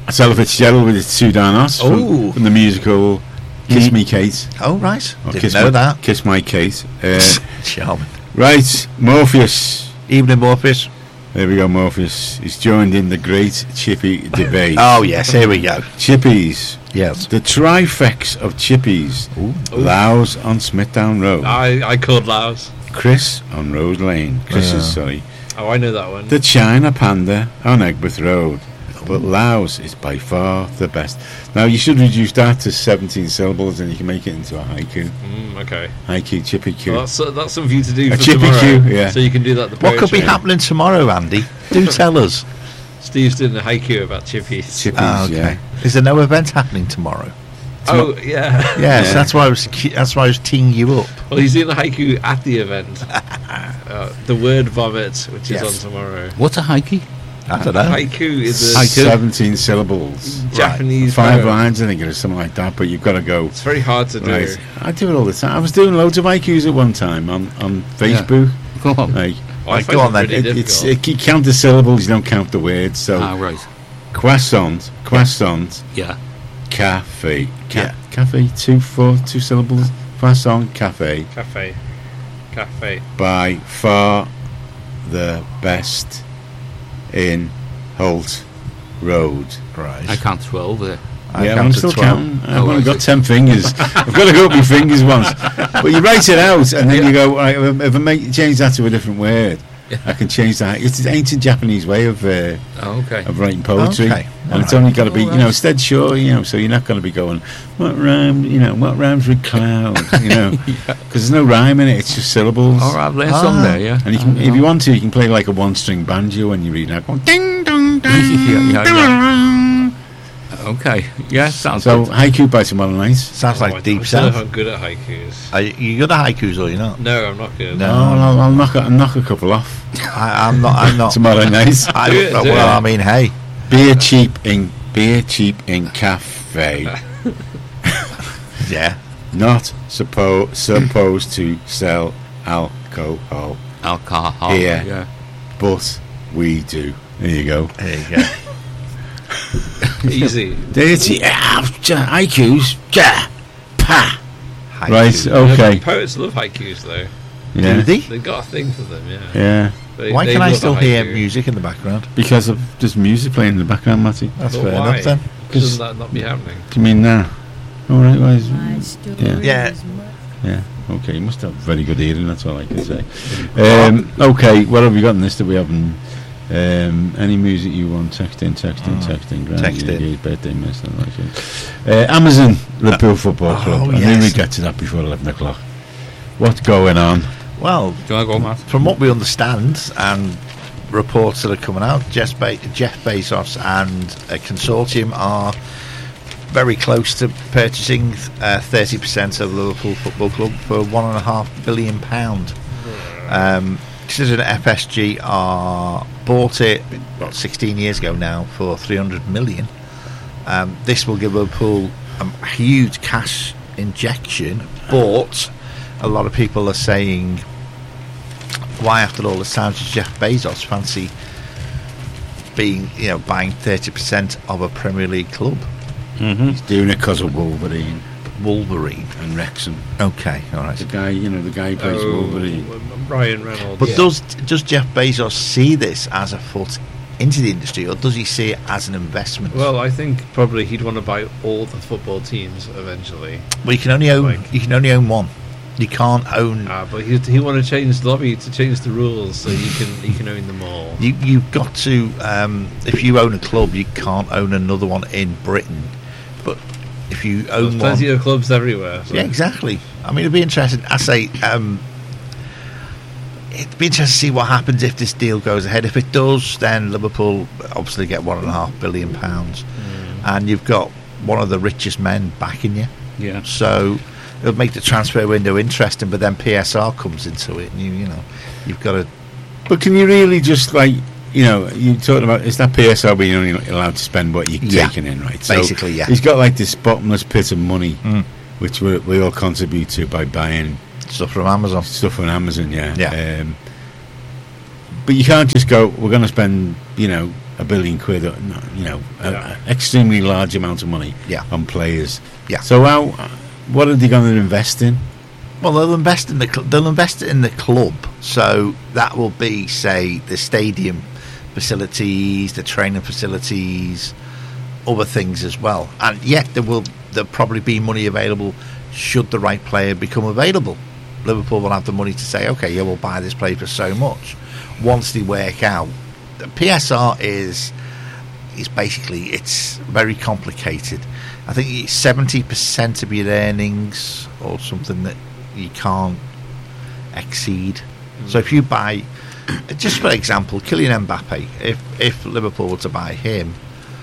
Ella Fitzgerald with its Sudan Os from the musical Kiss Me Kate. Oh, right. Or Didn't know that. Kiss My Kate. Charming. Right, Morpheus. Evening, Morpheus. There we go, Morpheus. He's joined in the great Chippy debate. Oh, yes, here we go. Chippies. Yes. The trifex of Chippies. Lows on Smithdown Road. I called Lows. Chris on Rose Lane. Sorry. Oh, I know that one. The China Panda on Egbert Road. But Lows is by far the best. Now, you should reduce that to 17 syllables and you can make it into a haiku. Okay. Haiku, Chippy Q. Well, that's something for you to do A for Chippy tomorrow. Q, yeah. So you can do that. What could be happening tomorrow, Andy? Do tell us. Steve's doing a haiku about chippies. Chippies, Okay. Is there no event happening tomorrow? Oh, yeah. Yes, that's why I was teeing you up. Well, he's doing a haiku at the event. The word vomit, which is on tomorrow. What's a haiku? I don't know. Haiku is a 17 syllables. Japanese 5 poem. lines, I think, or something like that, but you've got to go. It's very hard to do. Right. I do it all the time. I was doing loads of haikus at one time on Facebook. Go on. Like, I Go on then. Really you count the syllables, you don't count the words. So, Right. croissant, Yeah. cafe. Yeah. Cafe, 2 syllables. Croissant, cafe. Cafe. By far the best in Holt Road. Right. I count 12 there. Yeah, I'm still 12. counting. I've only got 10 fingers. I've got to go up my fingers once. But you write it out, and then you go, right, if I change that to a different word, I can change that. It's an ancient Japanese way of Okay. writing poetry. Okay. And it's only got to be, it's dead sure, so you're not going to be going, what rhymes with cloud, because there's no rhyme in it, it's just syllables. All right, there's some there, yeah. And you can, if you want to, you can play like a one-string banjo when you read it out, going ding, dong, ding, Yeah. Okay. Yeah, sounds So, good. haiku by tomorrow night. Sounds like Deep I'm still South. not good at haikus. Are you good at haikus or you're not? No, I'm not good. No. I'll knock a couple off I'm not. tomorrow night. Do it. I mean, hey. Beer cheap in cafe. Yeah. Not supposed to sell alcohol, Alcohol. Here. Yeah. but we do. There you go. There you go. Easy. Dirty haikus. Ja, pa. Haiku. Right. Okay. Poets love haikus, though. Yeah. Do they? They've got a thing for them, yeah. Yeah. Why can I love a still hear haiku. music in the background? Because of just music playing in the background, Matty. That's But fair why? enough then. Shouldn't that not be happening? Do you mean now? All right. Why is, Yeah. yeah. Okay. You must have very good hearing. That's all I can say. Okay. What have we got in this that we haven't? Any music you want? Text in. Text in. Birthday miss. Amazon Liverpool Football Club. I knew yes. we'd get to that before 11 o'clock. What's going on? Well, Do you want to go, Matt? from what we understand and reports that are coming out, Jeff Bezos and a consortium are very close to purchasing 30% of Liverpool Football Club for £1.5 billion. Considering FSG bought it 16 years ago now for 300 million. This will give Liverpool a huge cash injection, but a lot of people are saying, why after all this time does Jeff Bezos fancy buying 30% of a Premier League club? He's doing it because of Wolverine Wolverine. and Wrexham. Okay, all right. The guy who plays Wolverine. Ryan Reynolds. But does Jeff Bezos see this as a foot into the industry, or does he see it as an investment? Well, I think probably he'd want to buy all the football teams eventually. Well, you can only own one. You can't own. But he want to change the lobby to change the rules so you can own them all. You've got to. If you own a club, you can't own another one in Britain. But if you There's own plenty one, of clubs everywhere. So. yeah, exactly. I mean, it'd be interesting. I say, it'd be interesting to see what happens if this deal goes ahead. If it does, then Liverpool obviously get £1.5 billion, and you've got one of the richest men backing you. Yeah. So it'll make the transfer window interesting. But then PSR comes into it, and you've got to. But can you really just you talking about, is that PSR where you're only allowed to spend what you're taking in, right? So Basically, yeah. He's got like this bottomless pit of money, which we all contribute to by buying Stuff from Amazon. stuff on Amazon, yeah. Yeah. But you can't just go, we're going to spend, 1 billion quid, extremely large amount of money Yeah. on players. Yeah. So what are they going to invest in? Well, they'll invest in the club, so that will be, say, the stadium facilities, the training facilities, other things as well. And yet there'll probably be money available should the right player become available. Liverpool will have the money to say, okay, yeah, we'll buy this player for so much. Once they work out, the PSR is basically, it's very complicated. I think it's 70% of your earnings or something that you can't exceed. So if you buy, just for example, Kylian Mbappe, if Liverpool were to buy him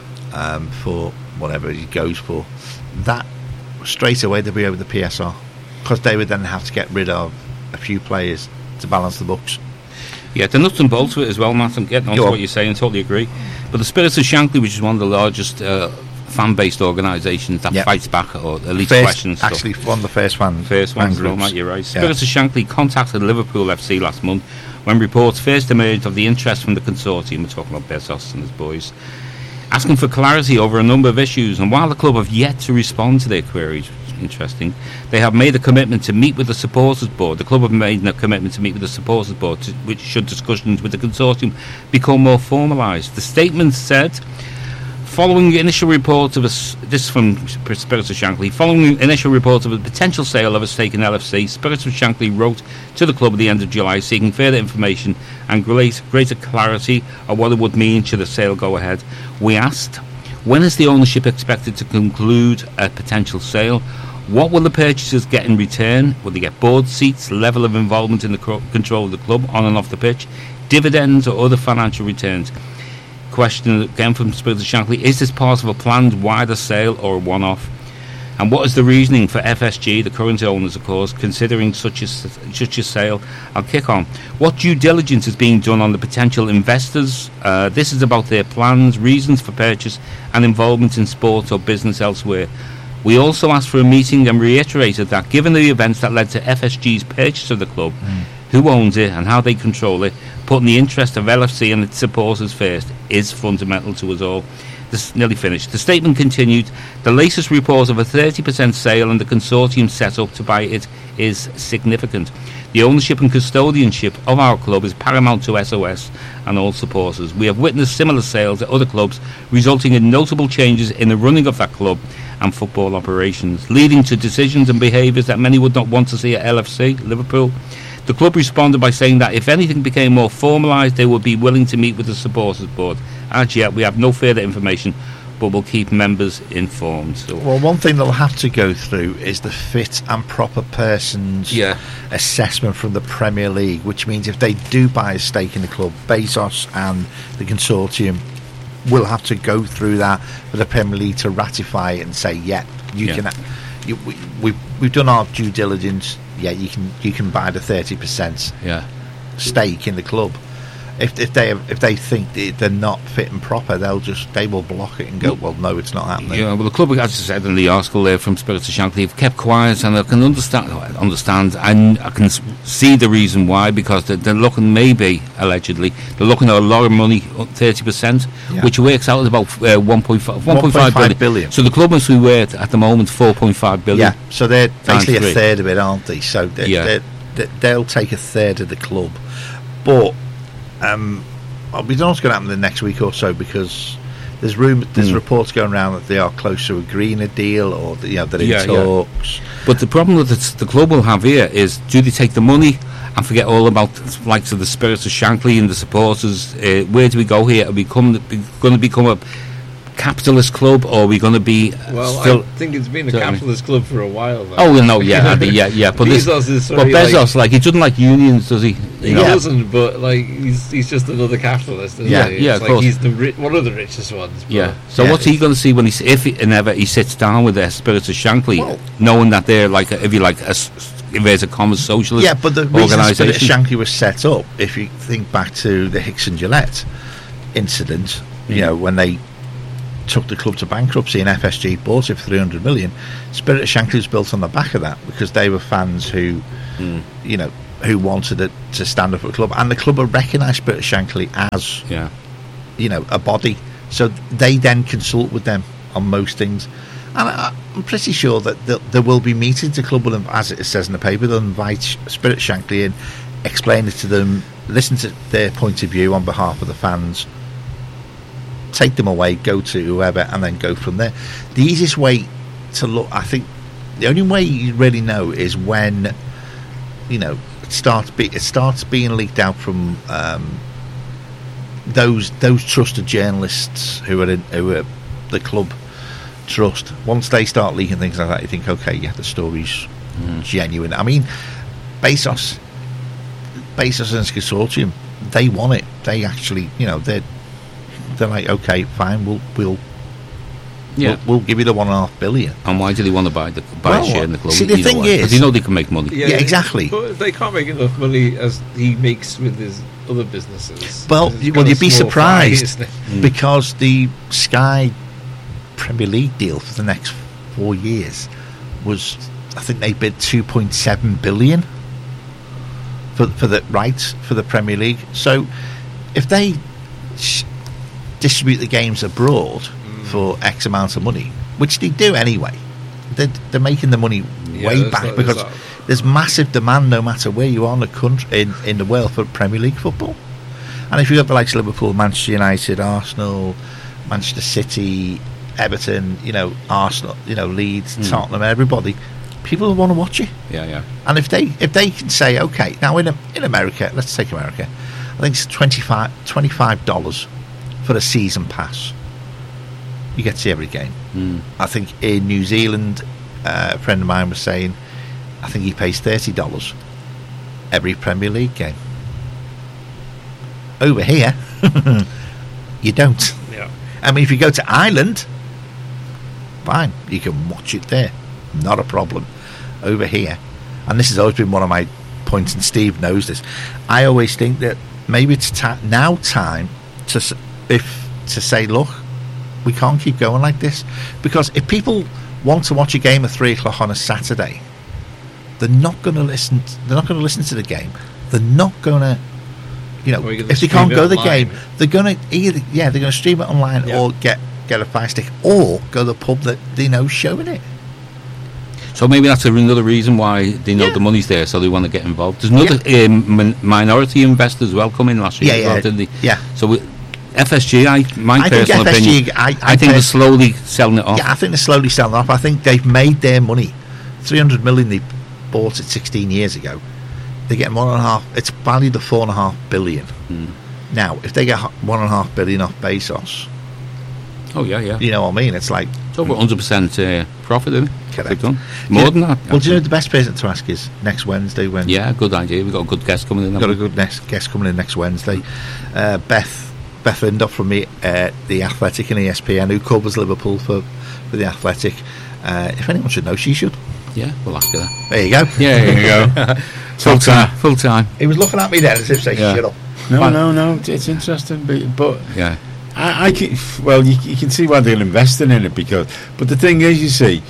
for whatever he goes for, that straight away they'll be over the PSR, because they would then have to get rid of a few players to balance the books. Yeah, the nuts and bolts of it as well, Matt. I'm getting on to Go on. what you're saying, totally agree. But the Spirits of Shankly, which is one of the largest fan-based organisations that Yep. fights back or at least questions stuff. Actually, one of the first fan First one, groups. Matt, you're right. Yeah. Spirits of Shankly contacted Liverpool FC last month when reports first emerged of the interest from the consortium, we're talking about Bezos and his boys, asking for clarity over a number of issues. And while the club have yet to respond to their queries, which is interesting, they have made a commitment to meet with the supporters board. The club have made a commitment to meet with the supporters board, which should discussions with the consortium become more formalised. The statement said, following initial reports of this from Spirits of Shankly, following initial reports of a potential sale of a stake in LFC, Spirits of Shankly wrote to the club at the end of July seeking further information and greater clarity of what it would mean should the sale go ahead. We asked, when is the ownership expected to conclude a potential sale? What will the purchasers get in return? Will they get board seats, level of involvement in the control of the club on and off the pitch, dividends or other financial returns? Question again from Spirits of Shankly, is this part of a planned wider sale or a one-off? And what is the reasoning for FSG, the current owners of course, considering such a sale? I'll kick on. What due diligence is being done on the potential investors? This is about their plans, reasons for purchase and involvement in sport or business elsewhere. We also asked for a meeting and reiterated that given the events that led to FSG's purchase of the club, who owns it and how they control it, putting the interest of LFC and its supporters first is fundamental to us all. This is nearly finished. The statement continued, the latest report of a 30% sale and the consortium set up to buy it is significant. The ownership and custodianship of our club is paramount to SOS and all supporters. We have witnessed similar sales at other clubs, resulting in notable changes in the running of that club and football operations, leading to decisions and behaviours that many would not want to see at LFC, Liverpool. The club responded by saying that if anything became more formalised, they would be willing to meet with the supporters board. As yet, we have no further information, but we'll keep members informed. So, Well, one thing they'll have to go through is the fit and proper persons assessment from the Premier League, which means if they do buy a stake in the club, Bezos and the consortium will have to go through that for the Premier League to ratify it and say, we've done our due diligence. Yeah, you can buy the 30% stake in the club. If they think they're not fit and proper, they will block it and go, well, no, it's not happening. Yeah, well, the club, as I said in the article there from Spirits of Shankly, have kept quiet, and I can understand, and I can see the reason why, because they're looking, maybe allegedly, they're looking at a lot of money, 30%, which works out at about 1.5 billion. So the club must be worth at the moment 4.5 billion. Yeah, so they're basically a third of it, aren't they? So they'll take a third of the club, but. We don't know what's going to happen the next week or so, because there's reports going around that they are close to agreeing a deal, or they're in talks. Yeah. But the problem that the club will have here is, do they take the money and forget all about the likes of the Spirits of Shankly and the supporters? Where do we go here? Are we going to become a capitalist club, or are we going to be I think it's been a capitalist club for a while though. Oh, no, yeah. But Bezos is Bezos, he doesn't like unions, does he? He doesn't, but he's just another capitalist, isn't he? Yeah, of course. He's one of the richest ones. Yeah. So what's he going to see when if and ever he sits down with the Spirits of Shankly, knowing that they're like, if you like, there's a common socialist organisation? Yeah, but the reason Spirit of Shankly was set up, if you think back to the Hicks and Gillette incident, when they took the club to bankruptcy and FSG bought it for 300 million. Spirit of Shankly was built on the back of that, because they were fans who who wanted it to stand up for the club, and the club have recognised Spirit of Shankly as a body, so they then consult with them on most things. And I'm pretty sure that there will be meetings. The club will, as it says in the paper, they'll invite Spirit Shankly in, explain it to them, listen to their point of view on behalf of the fans, take them away, go to whoever, and then go from there. The easiest way to look, I think, the only way you really know is when it starts being leaked out from those trusted journalists who are the club trust. Once they start leaking things like that, you think, okay, yeah, the story's genuine. I mean, Bezos and his consortium, they want it. They actually, they're like, okay, fine, we'll give you the $1.5 billion. And why do they want to buy a share in the club? See, the thing is, because they can make money. Yeah, exactly. But they can't make enough money as he makes with his other businesses. Well, you'd be surprised because the Sky Premier League deal for the next 4 years was, I think they bid $2.7 billion for the rights for the Premier League. So if they distribute the games abroad for X amount of money, which they do anyway, they're making the money way back because there's massive demand no matter where you are in the country, in the world, for Premier League football. And if you got the likes of Liverpool, Manchester United, Arsenal, Manchester City, Everton, Arsenal, Leeds, Tottenham, everybody, people will want to watch it. Yeah. And if they can say, okay, now in America, let's take America, I think it's $25 for a season pass. You get to see every game. I think in New Zealand, a friend of mine was saying, I think he pays $30 every Premier League game. Over here, you don't. Yeah. I mean, if you go to Ireland, fine, you can watch it there, not a problem. Over here, and this has always been one of my points, and Steve knows this, I always think that maybe it's now time to say, look, we can't keep going like this, because if people want to watch a game at 3 o'clock on a Saturday, they're not going to listen to the game. They're not going to, if they can't go to the game, they're going to stream it online, or get a Fire Stick, or go to the pub that they know showing it. So maybe that's another reason why they know the money's there, so they want to get involved. There's another minority investor as well come in last year, didn't they? Yeah. So FSG, my personal opinion, I think they're slowly selling it off. Yeah, I think they're slowly selling it off. I think they've made their money. 300 million they bought it 16 years ago. They get 1.5. It's valued at 4.5 billion. Now, if they get 1.5 billion off Bezos, oh yeah, you know what I mean? It's like it's over 100% profit, isn't it? Correct. More than that. Well, do you know the best person to ask is next Wednesday? Yeah, good idea. We've got a good guest coming in. We've got a good guest coming in next Wednesday. Beth Lindop from the Athletic and ESPN, who covers Liverpool for the Athletic. If anyone should know, she should. Yeah, we'll ask her that. There you go. Yeah, there you go. Full time. He was looking at me then as if saying, shut up. No, it's interesting, but yeah. I can, well, you can see why they're investing in it, but the thing is, you see,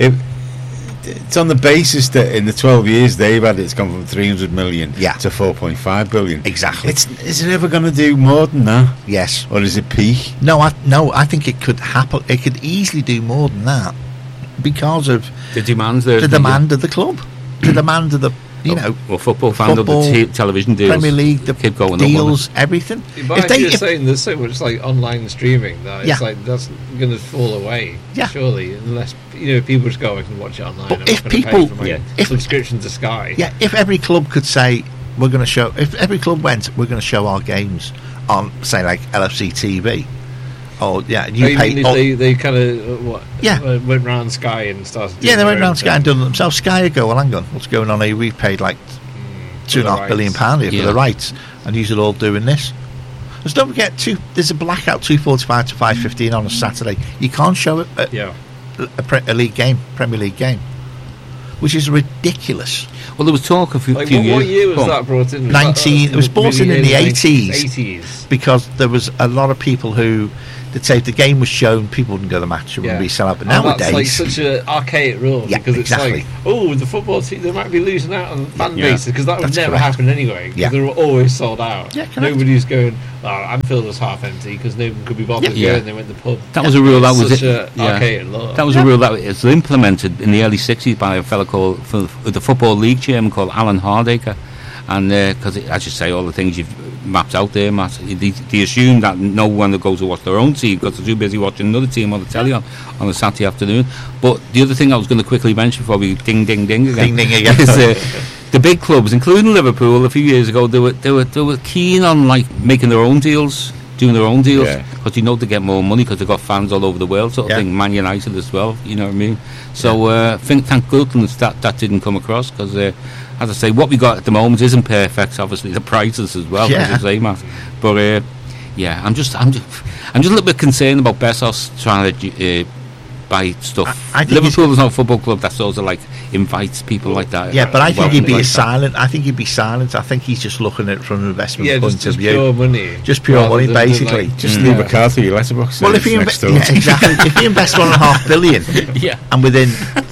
it's on the basis that in the 12 years they've had, it's gone from 300 million to 4.5 billion. Exactly. Is it ever going to do more than that? Yes. Or is it peak? No, I think it could happen. It could easily do more than that because of the demand of the club, the demand of the football fans of the television deals, Premier League, the keep going deals, everything. But you're saying there's so much like online streaming that it's like that's going to fall away, surely, unless people just go, I can watch it online. But if people, subscription to Sky, if every club could say we're going to show, if every club went, we're going to show our games on, say, like LFC TV. Oh yeah, they kind of went round Sky and started. Yeah, they went round Sky and done it themselves. Sky would go, well, hang on, what's going on here? We paid like £2.5 billion here for the rights, and you're all doing this. Just don't forget, there's a blackout 2:45 to 5:15 on a Saturday. You can't show it at a league game, Premier League game, which is ridiculous. Well, there was talk a few years. What year was that brought in? It was brought in the 80s. 80s, because there was a lot of people who they'd say if the game was shown, people wouldn't go to the match. It wouldn't be sell out. But nowadays, that's like such an archaic rule because it's like, the football team, they might be losing out on fan bases because that would never happen anyway. Yeah. They're always sold out. Yeah, nobody's going, Anfield was half empty because no one could be bothered going. They went to the pub. That was a rule that was archaic law. That was a rule that was implemented in the early 60s by a fellow called the Football League chairman called Alan Hardacre. And because, as you say, all the things you've mapped out there, Matt, they assume that no one will go to watch their own team because they're too busy watching another team on the telly on a Saturday afternoon. But the other thing I was going to quickly mention before we ding again, is the big clubs, including Liverpool, a few years ago, they were keen on like making their own deals, doing their own deals, because they get more money because they've got fans all over the world, sort of thing. Man United as well, you know what I mean? So thank goodness that didn't come across because. As I say, what we got at the moment isn't perfect. Obviously, the prices as well, as you say, Matt. But I'm just a little bit concerned about Bezos trying to buy stuff. Liverpool is not a football club that sort of like invites people like that. Yeah, but I think he'd be silent. I think he'd be silent. I think he's just looking at it from an investment point of view. Pure money. Just pure money, basically. Just leave a card for your letterbox. Well, if he exactly. If he invests $1.5 billion, and within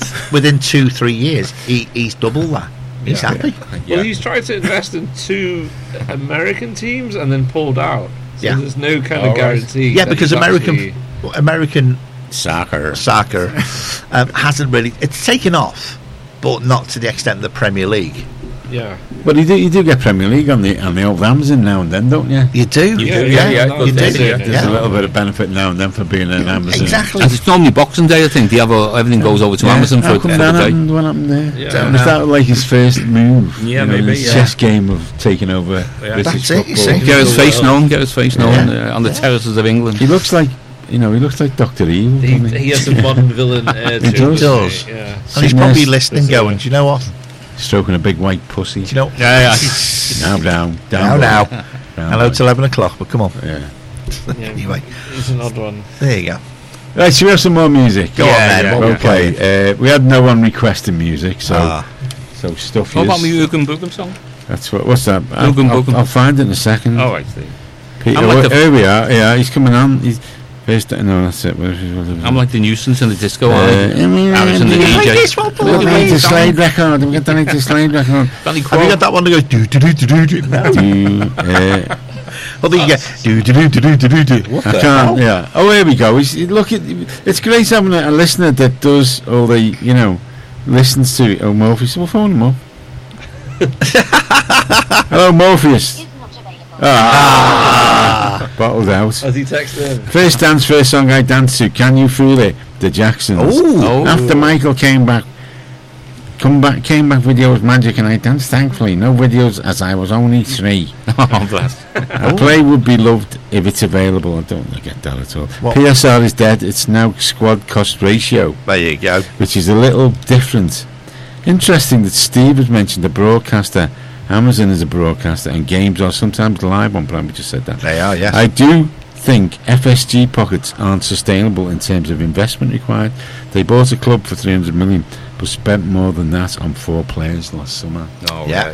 2-3 years, he's double that. He's happy. Well, he's tried to invest in 2 American teams and then pulled out. So there's no kind of guarantee. Yeah, because American soccer hasn't really. It's taken off, but not to the extent of the Premier League. Yeah. But you do get Premier League on the old Amazon now and then, don't you? You do. You do. There's a little bit of benefit now and then for being an Amazon. Exactly. And it's normally Boxing Day, I think. Everything goes over to Amazon for the day. What happened there? Was that like his first move? Yeah, maybe. His chess game of taking over British football. Get his face known on the terraces of England. He looks like Dr. Evil. He has a modern villain air to him. He does. Yeah. And he's probably listening, going, do you know what? Stroking a big white pussy. Do you know? Now. Hello, it's 11 o'clock, but come on. Yeah. Anyway. It's an odd one. There you go. Right, so we have some more music. Go on, then. Okay. We had no one requesting music, so stuff. What about my Oogan Boogum song? That's what's that? I'll find it in a second. Oh, I see. Here we are. Yeah, he's coming on. No, that's it. I'm like the nuisance in the disco. Harrison the DJ. We got the latest Slade record. Have you got that one that goes do do do do do? Well, there you go. I can't. Yeah. Oh, here we go. It's great having a listener that does all the listens to it. Oh, Morpheus. We'll phone him up. Hello, Morpheus. Bottled out. Has he texted him? First song I danced to, Can You Feel It? The Jacksons. After Michael came back videos magic and I danced thankfully. No videos as I was only 3. Oh, bless. A play would be loved if it's available. I don't get that at all. PSR is dead. It's now squad cost ratio. There you go. Which is a little different. Interesting that Steve has mentioned the broadcaster. Amazon is a broadcaster and games are sometimes live on Prime. We just said that. They are, yes. I do think FSG pockets aren't sustainable in terms of investment required. They bought a club for 300 million but spent more than that on 4 players last summer. Oh, There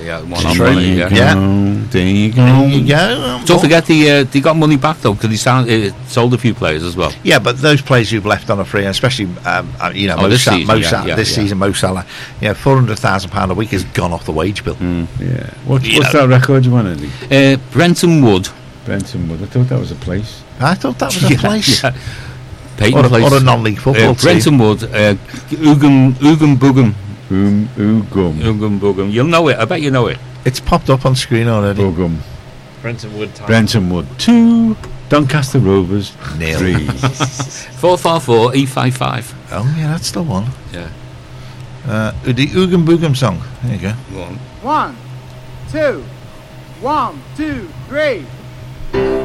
you go. Don't forget they got money back though because he sold a few players as well. Yeah, but those players who've left on a free, especially this season, Mo Salah, £400,000 a week has gone off the wage bill. Yeah. What's that record you want, Eddie? Brenton Wood. I thought that was a place. I thought that was a place. Yeah. Or a non-league football team. Brenton Wood, Oogan Boogum. Oogan Boogum. You'll know it. I bet you know it. It's popped up on screen already. Boogum. Brenton Wood 2. Doncaster Rovers 0. 3. 444 E55. Oh yeah, that's the one. Yeah. The Oogan Boogum song. There you go. Go on. 1, 2, 1, 2, 3.